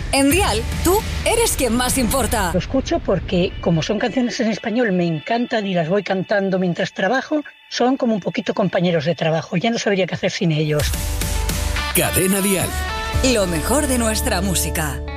En Dial, tú eres quien más importa. Lo escucho porque, como son canciones en español, me encantan y las voy cantando mientras trabajo. Son como un poquito compañeros de trabajo. Ya no sabría qué hacer sin ellos. Cadena Dial. Lo mejor de nuestra música.